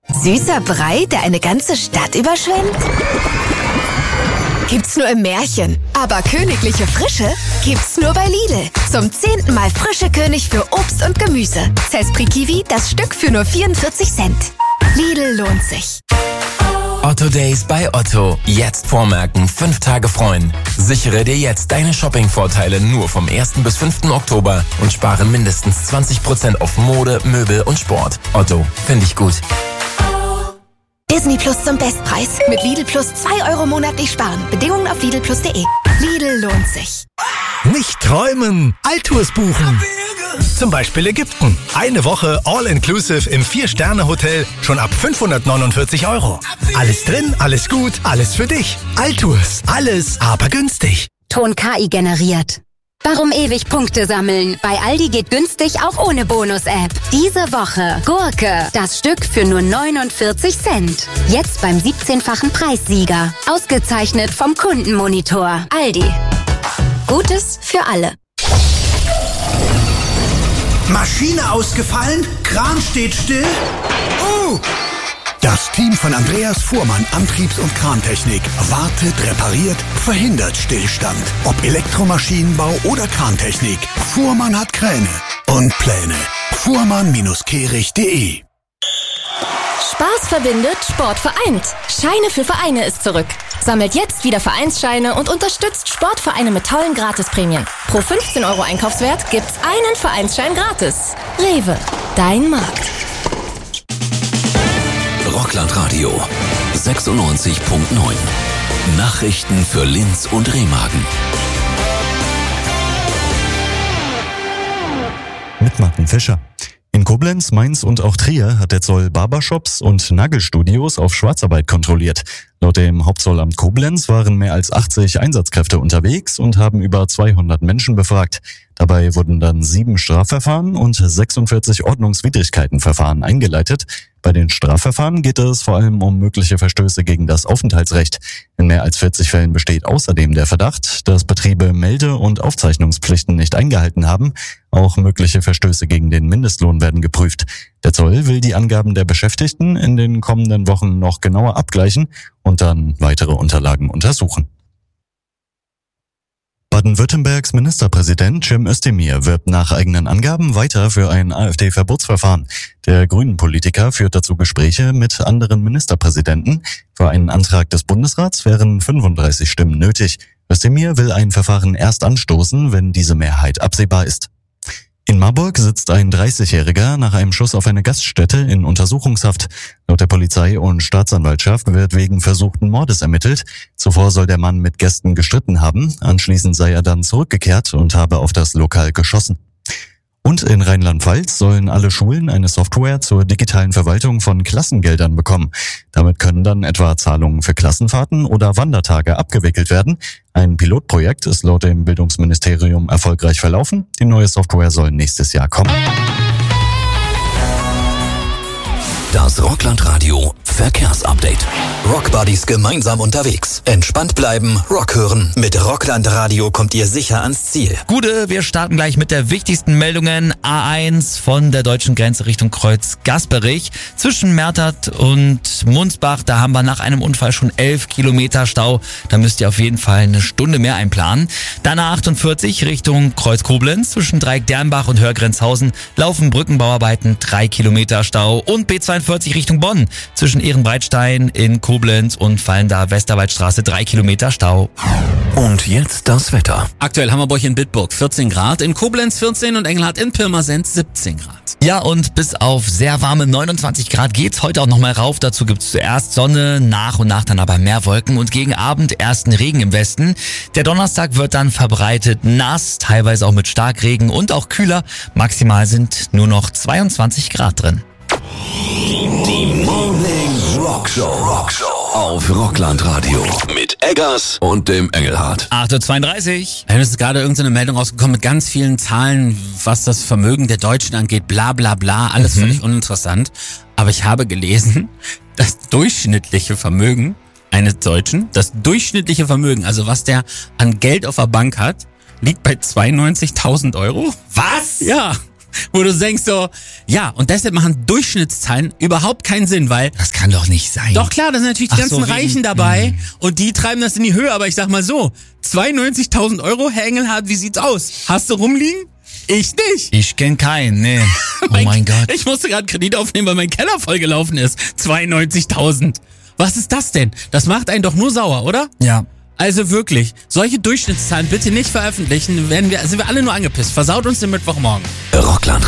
Süßer Brei, der eine ganze Stadt überschwemmt? Gibt's nur im Märchen. Aber königliche Frische gibt's nur bei Lidl. Zum 10. Mal frische König für Obst und Gemüse. Cespri Kiwi, das Stück für nur 44 Cent. Lidl lohnt sich. Otto Days bei Otto. Jetzt vormerken, 5 Tage freuen. Sichere dir jetzt deine Shopping-Vorteile nur vom 1. bis 5. Oktober und spare mindestens 20% auf Mode, Möbel und Sport. Otto, finde ich gut. Disney Plus zum Bestpreis. Mit Lidl Plus 2 € monatlich sparen. Bedingungen auf lidlplus.de. Lidl lohnt sich. Nicht träumen, Alltours buchen. Zum Beispiel Ägypten. Eine Woche All-Inclusive im 4-Sterne-Hotel schon ab 549 €. Alles drin, alles gut, alles für dich. Alltours, alles aber günstig. Ton KI generiert. Warum ewig Punkte sammeln? Bei Aldi geht günstig auch ohne Bonus-App. Diese Woche Gurke, das Stück für nur 49 Cent. Jetzt beim 17-fachen Preissieger. Ausgezeichnet vom Kundenmonitor. Aldi. Gutes für alle. Maschine ausgefallen? Kran steht still? Das Team von Andreas Fuhrmann, Antriebs- und Krantechnik, wartet, repariert, verhindert Stillstand. Ob Elektromaschinenbau oder Krantechnik, Fuhrmann hat Kräne und Pläne. Fuhrmann-kehrig.de. Spaß verbindet, Sport vereint. Scheine für Vereine ist zurück. Sammelt jetzt wieder Vereinsscheine und unterstützt Sportvereine mit tollen Gratisprämien. Pro 15 € Einkaufswert gibt's einen Vereinsschein gratis. Rewe, dein Markt. Rockland Radio 96.9. Nachrichten für Linz und Remagen. Mit Martin Fischer. In Koblenz, Mainz und auch Trier hat der Zoll Barbershops und Nagelstudios auf Schwarzarbeit kontrolliert. Laut dem Hauptzollamt Koblenz waren mehr als 80 Einsatzkräfte unterwegs und haben über 200 Menschen befragt. Dabei wurden dann 7 Strafverfahren und 46 Ordnungswidrigkeitenverfahren eingeleitet. Bei den Strafverfahren geht es vor allem um mögliche Verstöße gegen das Aufenthaltsrecht. In mehr als 40 Fällen besteht außerdem der Verdacht, dass Betriebe Melde- und Aufzeichnungspflichten nicht eingehalten haben. Auch mögliche Verstöße gegen den Mindestlohn werden geprüft. Der Zoll will die Angaben der Beschäftigten in den kommenden Wochen noch genauer abgleichen und dann weitere Unterlagen untersuchen. Baden-Württembergs Ministerpräsident Cem Özdemir wirbt nach eigenen Angaben weiter für ein AfD-Verbotsverfahren. Der Grünen-Politiker führt dazu Gespräche mit anderen Ministerpräsidenten. Für einen Antrag des Bundesrats wären 35 Stimmen nötig. Özdemir will ein Verfahren erst anstoßen, wenn diese Mehrheit absehbar ist. In Marburg sitzt ein 30-Jähriger nach einem Schuss auf eine Gaststätte in Untersuchungshaft. Laut der Polizei und Staatsanwaltschaft wird wegen versuchten Mordes ermittelt. Zuvor soll der Mann mit Gästen gestritten haben. Anschließend sei er dann zurückgekehrt und habe auf das Lokal geschossen. Und in Rheinland-Pfalz sollen alle Schulen eine Software zur digitalen Verwaltung von Klassengeldern bekommen. Damit können dann etwa Zahlungen für Klassenfahrten oder Wandertage abgewickelt werden. Ein Pilotprojekt ist laut dem Bildungsministerium erfolgreich verlaufen. Die neue Software soll nächstes Jahr kommen. Das Rockland Radio Verkehrsupdate. Rockbuddies gemeinsam unterwegs. Entspannt bleiben, Rock hören. Mit Rockland Radio kommt ihr sicher ans Ziel. Gute, wir starten gleich mit der wichtigsten Meldungen. A1 von der deutschen Grenze Richtung Kreuz Gasperich. Zwischen Mertert und Munsbach, da haben wir nach einem Unfall schon 11 Kilometer Stau. Da müsst ihr auf jeden Fall eine Stunde mehr einplanen. Dann A48 Richtung Kreuz Koblenz. Zwischen Dreieck Dernbach und Hörgrenzhausen laufen Brückenbauarbeiten, 3 Kilometer Stau. Und B42 Richtung Bonn. Zwischen Ehrenbreitstein in Koblenz und Fallender Westerwaldstraße 3 Kilometer Stau. Und jetzt das Wetter. Aktuell Hammerburg in Bitburg 14 Grad, in Koblenz 14 und Engelhardt in Pirmasens 17 Grad. Ja, und bis auf sehr warme 29 Grad geht's heute auch nochmal rauf. Dazu gibt's zuerst Sonne, nach und nach dann aber mehr Wolken und gegen Abend ersten Regen im Westen. Der Donnerstag wird dann verbreitet nass, teilweise auch mit Starkregen und auch kühler. Maximal sind nur noch 22 Grad drin. Die Morning Rockshow auf Rockland Radio mit Eggers und dem Engelhardt. 8:32 Uhr. Es ist gerade irgendeine Meldung rausgekommen mit ganz vielen Zahlen, was das Vermögen der Deutschen angeht, bla bla bla, alles völlig uninteressant. Aber ich habe gelesen, das durchschnittliche Vermögen eines Deutschen, also was der an Geld auf der Bank hat, liegt bei 92.000 Euro. Was? Ja. wo du denkst so, ja, und deshalb machen Durchschnittszahlen überhaupt keinen Sinn, weil... Das kann doch nicht sein. Doch klar, da sind natürlich die ganzen Reichen dabei und die treiben das in die Höhe, aber ich sag mal so, 92.000 €, Herr Engelhardt, wie sieht's aus? Hast du rumliegen? Ich nicht. Ich kenn keinen, nee. Oh mein Gott. Ich musste gerade Kredit aufnehmen, weil mein Keller vollgelaufen ist. 92.000. Was ist das denn? Das macht einen doch nur sauer, oder? Ja. Also wirklich, solche Durchschnittszahlen bitte nicht veröffentlichen, sind wir alle nur angepisst. Versaut uns den Mittwochmorgen. Rockland